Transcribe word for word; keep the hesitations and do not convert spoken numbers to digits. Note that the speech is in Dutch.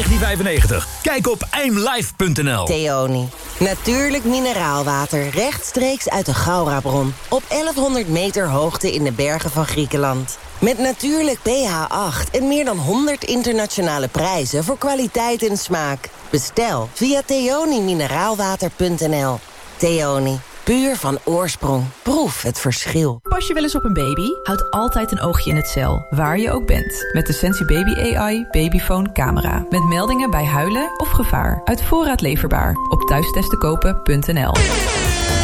negentien vijfennegentig. Kijk op eimlife punt n l. Theoni. Natuurlijk mineraalwater rechtstreeks uit de Gaurabron. Op elfhonderd meter hoogte in de bergen van Griekenland. Met natuurlijk pH acht en meer dan honderd internationale prijzen voor kwaliteit en smaak. Bestel via theoni mineraalwater punt n l. Theoni. Puur van oorsprong. Proef het verschil. Pas je wel eens op een baby? Houd altijd een oogje in het cel, waar je ook bent. Met de Sensi Baby A I Babyphone camera. Met meldingen bij huilen of gevaar. Uit voorraad leverbaar. Op thuistestenkopen punt n l.